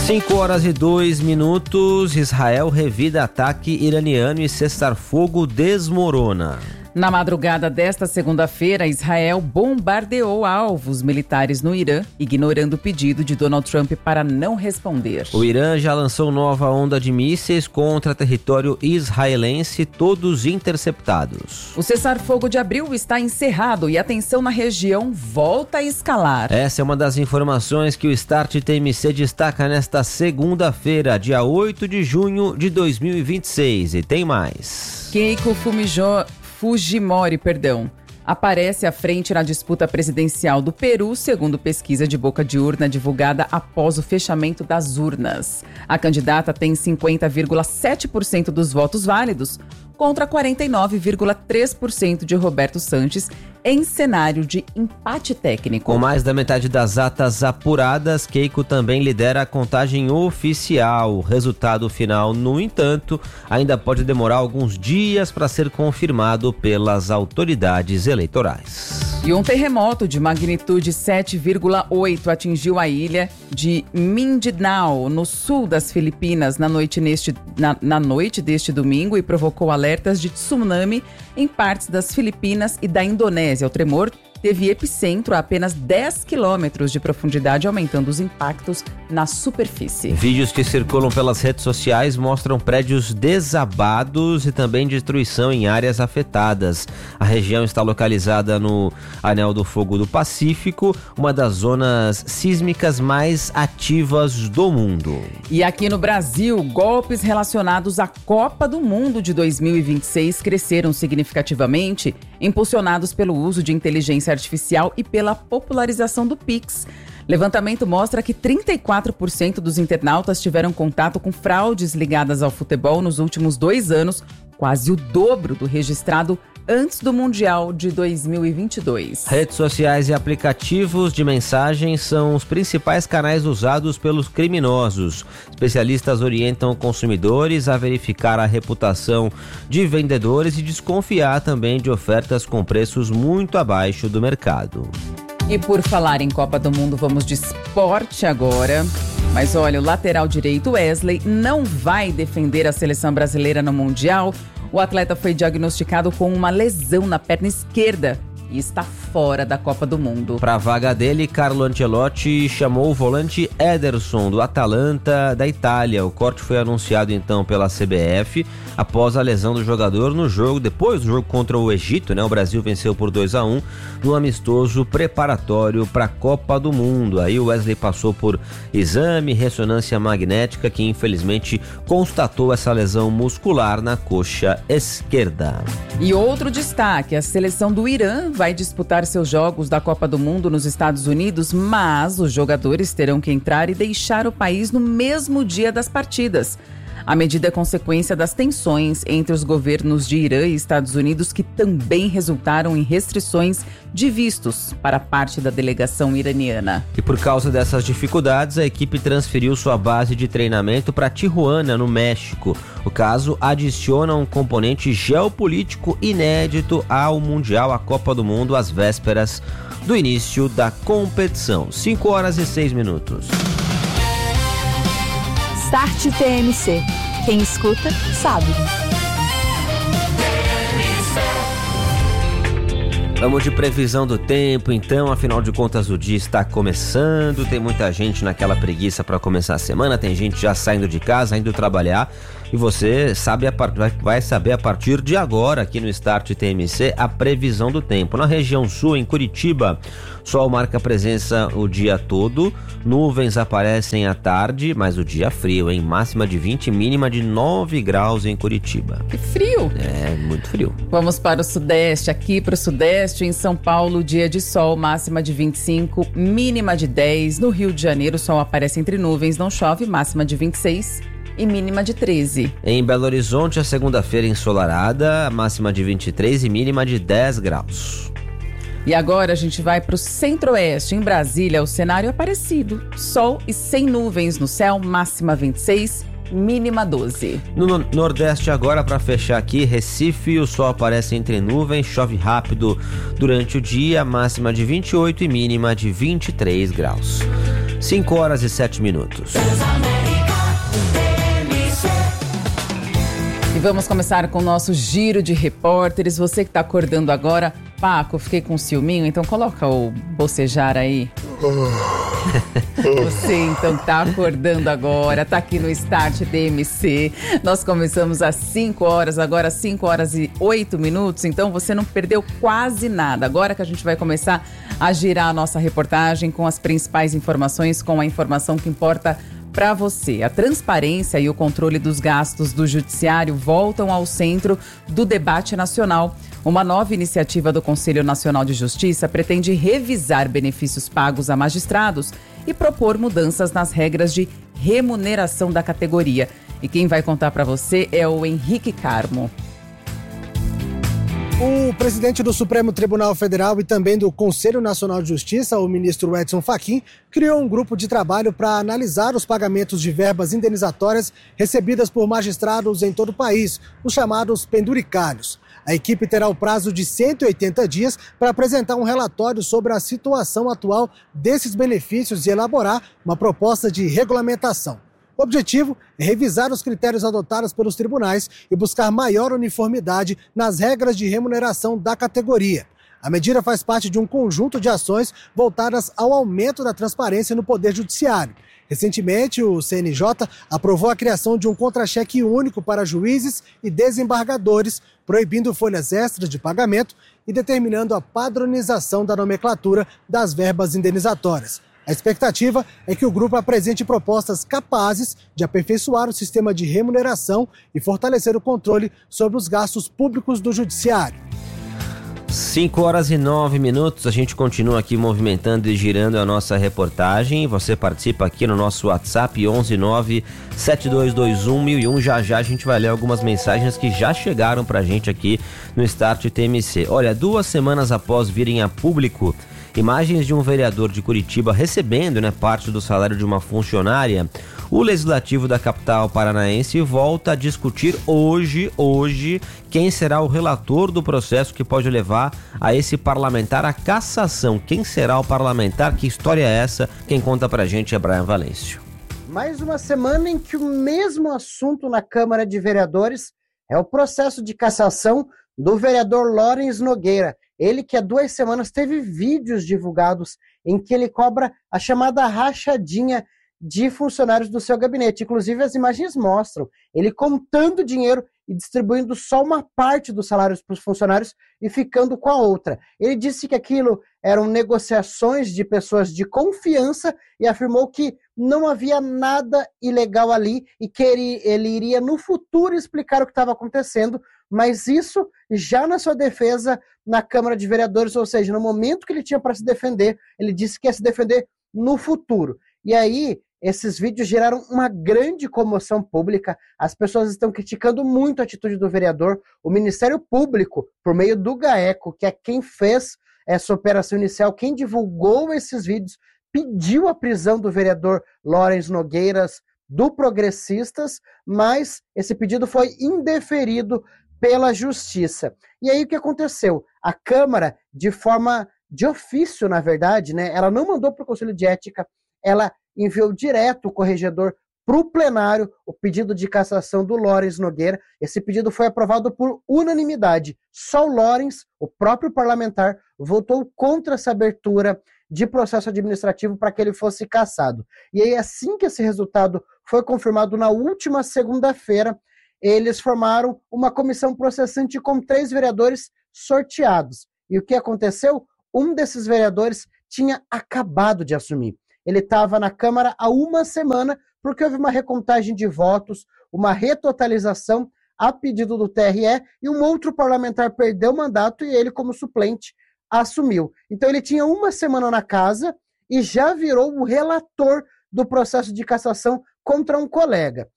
5h02, Israel revida ataque iraniano e cessar-fogo desmorona. Na madrugada desta segunda-feira, Israel bombardeou alvos militares no Irã, ignorando o pedido de Donald Trump para não responder. O Irã já lançou nova onda de mísseis contra território israelense, todos interceptados. O cessar-fogo de abril está encerrado e a tensão na região volta a escalar. Essa é uma das informações que o Start TMC destaca nesta segunda-feira, dia 8 de junho de 2026. E tem mais. Keiko Fujimori, aparece à frente na disputa presidencial do Peru, segundo pesquisa de boca de urna divulgada após o fechamento das urnas. A candidata tem 50,7% dos votos válidos, contra 49,3% de Roberto Sanches, em cenário de empate técnico. Com mais da metade das atas apuradas, Keiko também lidera a contagem oficial. O resultado final, no entanto, ainda pode demorar alguns dias para ser confirmado pelas autoridades eleitorais. E um terremoto de magnitude 7,8 atingiu a ilha de Mindanao, no sul das Filipinas, na noite deste domingo, e provocou alertas de tsunami em partes das Filipinas e da Indonésia. O tremor teve epicentro a apenas 10 quilômetros de profundidade, aumentando os impactos na superfície. Vídeos que circulam pelas redes sociais mostram prédios desabados e também destruição em áreas afetadas. A região está localizada no Anel do Fogo do Pacífico, uma das zonas sísmicas mais ativas do mundo. E aqui no Brasil, golpes relacionados à Copa do Mundo de 2026 cresceram significativamente, impulsionados pelo uso de inteligência artificial e pela popularização do Pix. Levantamento mostra que 34% dos internautas tiveram contato com fraudes ligadas ao futebol nos últimos 2 anos, quase o dobro do registrado antes do Mundial de 2022. Redes sociais e aplicativos de mensagem são os principais canais usados pelos criminosos. Especialistas orientam consumidores a verificar a reputação de vendedores e desconfiar também de ofertas com preços muito abaixo do mercado. E por falar em Copa do Mundo, vamos de esporte agora. Mas olha, o lateral direito Wesley não vai defender a seleção brasileira no Mundial. O atleta foi diagnosticado com uma lesão na perna esquerda e está fora da Copa do Mundo. Para a vaga dele, Carlo Ancelotti chamou o volante Ederson, do Atalanta da Itália. O corte foi anunciado então pela CBF após a lesão do jogador depois do jogo contra o Egito, né? O Brasil venceu por 2-1 no amistoso preparatório para a Copa do Mundo. Aí o Wesley passou por exame, ressonância magnética, que infelizmente constatou essa lesão muscular na coxa esquerda. E outro destaque, a seleção do Irã vai disputar seus jogos da Copa do Mundo nos Estados Unidos, mas os jogadores terão que entrar e deixar o país no mesmo dia das partidas. A medida é consequência das tensões entre os governos de Irã e Estados Unidos, que também resultaram em restrições de vistos para parte da delegação iraniana. E por causa dessas dificuldades, a equipe transferiu sua base de treinamento para Tijuana, no México. O caso adiciona um componente geopolítico inédito ao Mundial, à Copa do Mundo, às vésperas do início da competição. 5h06. Start TMC. Quem escuta, sabe. Vamos de previsão do tempo, então, afinal de contas o dia está começando, tem muita gente naquela preguiça para começar a semana, tem gente já saindo de casa, indo trabalhar, e você vai saber a partir de agora aqui no Start TMC a previsão do tempo. Na região sul, em Curitiba, sol marca presença o dia todo, nuvens aparecem à tarde, mas o dia frio, hein? Máxima de 20, mínima de 9 graus em Curitiba. Que frio! É, muito frio. Vamos para o sudeste, aqui para o sudeste, em São Paulo, dia de sol, máxima de 25, mínima de 10. No Rio de Janeiro, o sol aparece entre nuvens, não chove, máxima de 26 e mínima de 13. Em Belo Horizonte, a segunda-feira ensolarada, máxima de 23 e mínima de 10 graus. E agora a gente vai para o centro-oeste. Em Brasília, o cenário é parecido. Sol e sem nuvens no céu, máxima 26, mínima 12. No Nordeste agora, para fechar aqui, Recife, o sol aparece entre nuvens, chove rápido durante o dia, máxima de 28 e mínima de 23 graus. 5h07. E vamos começar com o nosso giro de repórteres. Você que está acordando agora, Paco, fiquei com ciúminho, então coloca o bocejar aí. Você então tá acordando agora, tá aqui no Start TMC. Nós começamos às 5 horas, agora 5 horas e 8 minutos, então você não perdeu quase nada. Agora que a gente vai começar a girar a nossa reportagem com as principais informações, com a informação que importa para você. A transparência e o controle dos gastos do judiciário voltam ao centro do debate nacional. Uma nova iniciativa do Conselho Nacional de Justiça pretende revisar benefícios pagos a magistrados e propor mudanças nas regras de remuneração da categoria. E quem vai contar para você é o Henrique Carmo. O presidente do Supremo Tribunal Federal e também do Conselho Nacional de Justiça, o ministro Edson Fachin, criou um grupo de trabalho para analisar os pagamentos de verbas indenizatórias recebidas por magistrados em todo o país, os chamados penduricalhos. A equipe terá o prazo de 180 dias para apresentar um relatório sobre a situação atual desses benefícios e elaborar uma proposta de regulamentação. O objetivo é revisar os critérios adotados pelos tribunais e buscar maior uniformidade nas regras de remuneração da categoria. A medida faz parte de um conjunto de ações voltadas ao aumento da transparência no Poder Judiciário. Recentemente, o CNJ aprovou a criação de um contra-cheque único para juízes e desembargadores, proibindo folhas extras de pagamento e determinando a padronização da nomenclatura das verbas indenizatórias. A expectativa é que o grupo apresente propostas capazes de aperfeiçoar o sistema de remuneração e fortalecer o controle sobre os gastos públicos do judiciário. 5 horas e 9 minutos, a gente continua aqui movimentando e girando a nossa reportagem. Você participa aqui no nosso WhatsApp 11972211001. Já a gente vai ler algumas mensagens que já chegaram pra gente aqui no Start TMC. Olha, 2 semanas após virem a público imagens de um vereador de Curitiba recebendo, parte do salário de uma funcionária, o Legislativo da capital paranaense volta a discutir hoje quem será o relator do processo que pode levar a esse parlamentar à cassação. Quem será o parlamentar? Que história é essa? Quem conta pra gente é Brian Valêncio. Mais uma semana em que o mesmo assunto na Câmara de Vereadores é o processo de cassação do vereador Lawrence Nogueira. Ele que há 2 semanas teve vídeos divulgados em que ele cobra a chamada rachadinha de funcionários do seu gabinete. Inclusive, as imagens mostram ele contando dinheiro e distribuindo só uma parte dos salários para os funcionários e ficando com a outra. Ele disse que aquilo eram negociações de pessoas de confiança e afirmou que não havia nada ilegal ali e que ele iria no futuro explicar o que estava acontecendo, mas isso já na sua defesa na Câmara de Vereadores, ou seja, no momento que ele tinha para se defender, ele disse que ia se defender no futuro. E aí, esses vídeos geraram uma grande comoção pública, as pessoas estão criticando muito a atitude do vereador, o Ministério Público, por meio do GAECO, que é quem fez essa operação inicial, quem divulgou esses vídeos, pediu a prisão do vereador Lawrence Nogueira do Progressistas, mas esse pedido foi indeferido pela Justiça. E aí o que aconteceu? A Câmara, de forma de ofício, na verdade, ela não mandou para o Conselho de Ética, ela enviou direto o corregedor para o plenário o pedido de cassação do Lawrence Nogueira. Esse pedido foi aprovado por unanimidade. Só o Lawrence, o próprio parlamentar, votou contra essa abertura de processo administrativo para que ele fosse cassado. E aí, assim que esse resultado foi confirmado na última segunda-feira, eles formaram uma comissão processante com 3 vereadores sorteados. E o que aconteceu? Um desses vereadores tinha acabado de assumir. Ele estava na Câmara há 1 semana porque houve uma recontagem de votos, uma retotalização a pedido do TRE e um outro parlamentar perdeu o mandato e ele, como suplente, assumiu. Então ele tinha 1 semana na casa e já virou o relator do processo de cassação contra um colega.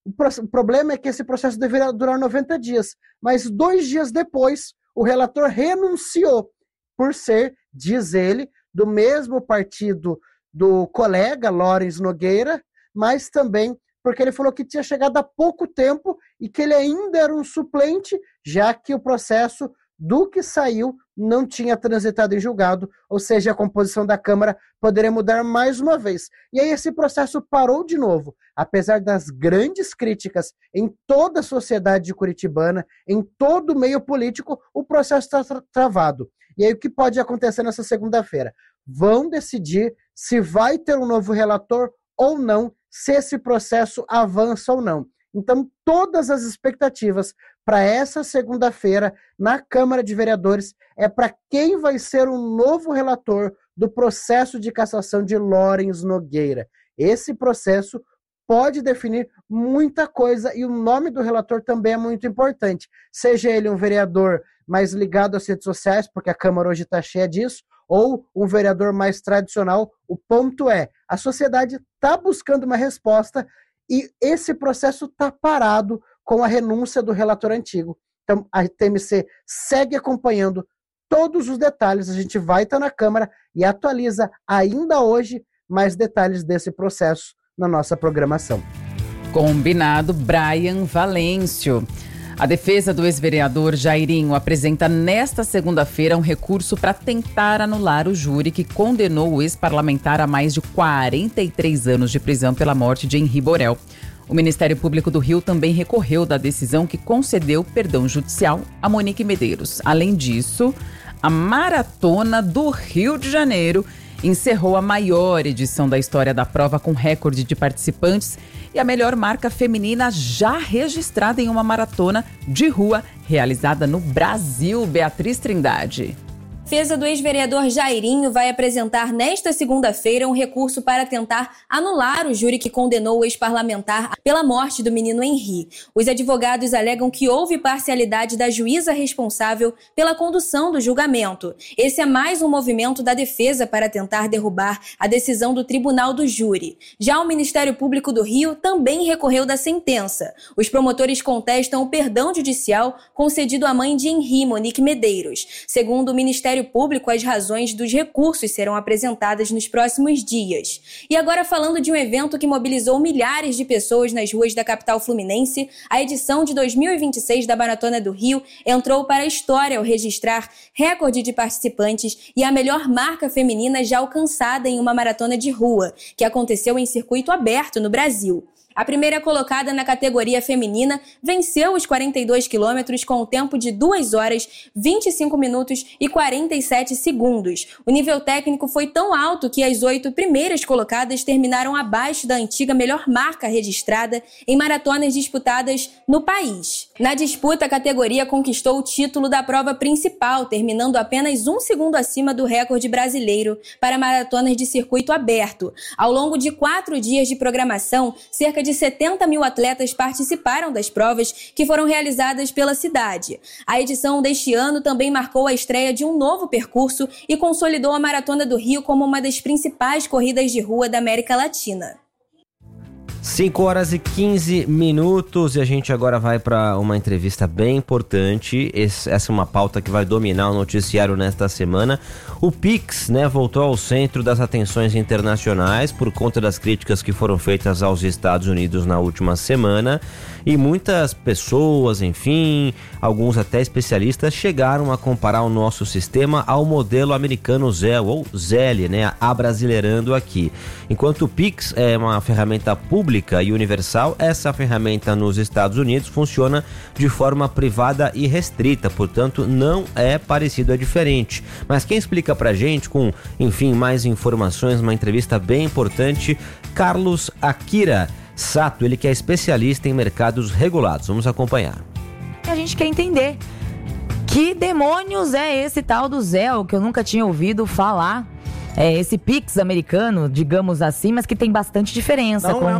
O problema é que esse processo deveria durar 90 dias, mas 2 dias depois o relator renunciou por ser, diz ele, do mesmo partido do colega Lawrence Nogueira, mas também porque ele falou que tinha chegado há pouco tempo e que ele ainda era um suplente, já que o processo do que saiu não tinha transitado em julgado, ou seja, a composição da Câmara poderia mudar mais uma vez. E aí esse processo parou de novo, apesar das grandes críticas em toda a sociedade curitibana, em todo o meio político, o processo está travado. E aí o que pode acontecer nessa segunda-feira? Vão decidir se vai ter um novo relator ou não, se esse processo avança ou não. Então, todas as expectativas para essa segunda-feira na Câmara de Vereadores é para quem vai ser o novo relator do processo de cassação de Lawrence Nogueira. Esse processo pode definir muita coisa e o nome do relator também é muito importante. Seja ele um vereador mais ligado às redes sociais, porque a Câmara hoje está cheia disso, ou um vereador mais tradicional, o ponto é, a sociedade está buscando uma resposta e esse processo está parado com a renúncia do relator antigo. Então, a TMC segue acompanhando todos os detalhes. A gente vai estar na Câmara e atualiza ainda hoje mais detalhes desse processo na nossa programação. Combinado, Brian Valêncio. A defesa do ex-vereador Jairinho apresenta nesta segunda-feira um recurso para tentar anular o júri que condenou o ex-parlamentar a mais de 43 anos de prisão pela morte de Henri Borel. O Ministério Público do Rio também recorreu da decisão que concedeu perdão judicial a Monique Medeiros. Além disso, a Maratona do Rio de Janeiro encerrou a maior edição da história da prova com recorde de participantes e a melhor marca feminina já registrada em uma maratona de rua realizada no Brasil. Beatriz Trindade. A defesa do ex-vereador Jairinho vai apresentar nesta segunda-feira um recurso para tentar anular o júri que condenou o ex-parlamentar pela morte do menino Henri. Os advogados alegam que houve parcialidade da juíza responsável pela condução do julgamento. Esse é mais um movimento da defesa para tentar derrubar a decisão do Tribunal do Júri. Já o Ministério Público do Rio também recorreu da sentença. Os promotores contestam o perdão judicial concedido à mãe de Henri, Monique Medeiros. Segundo o Ministério Público, as razões dos recursos serão apresentadas nos próximos dias. E agora, falando de um evento que mobilizou milhares de pessoas nas ruas da capital fluminense, a edição de 2026 da Maratona do Rio entrou para a história ao registrar recorde de participantes e a melhor marca feminina já alcançada em uma maratona de rua, que aconteceu em circuito aberto no Brasil. A primeira colocada na categoria feminina venceu os 42 quilômetros com o tempo de 2 horas, 25 minutos e 47 segundos. O nível técnico foi tão alto que as 8 primeiras colocadas terminaram abaixo da antiga melhor marca registrada em maratonas disputadas no país. Na disputa, a categoria conquistou o título da prova principal, terminando apenas 1 segundo acima do recorde brasileiro para maratonas de circuito aberto. Ao longo de 4 dias de programação, cerca de 70 mil atletas participaram das provas que foram realizadas pela cidade. A edição deste ano também marcou a estreia de um novo percurso e consolidou a Maratona do Rio como uma das principais corridas de rua da América Latina. 5 horas e 15 minutos e a gente agora vai para uma entrevista bem importante. Essa é uma pauta que vai dominar o noticiário nesta semana. O Pix, voltou ao centro das atenções internacionais por conta das críticas que foram feitas aos Estados Unidos na última semana. E muitas pessoas, enfim, alguns até especialistas, chegaram a comparar o nosso sistema ao modelo americano Zelle, ou Zelle, abrasileirando aqui. Enquanto o Pix é uma ferramenta pública e universal, essa ferramenta nos Estados Unidos funciona de forma privada e restrita, portanto não é parecido, é diferente. Mas quem explica pra gente com, enfim, mais informações, uma entrevista bem importante, Carlos Akira Sato, ele que é especialista em mercados regulados. Vamos acompanhar. A gente quer entender que demônios é esse tal do Zelle, que eu nunca tinha ouvido falar. É esse Pix americano, digamos assim, mas que tem bastante diferença com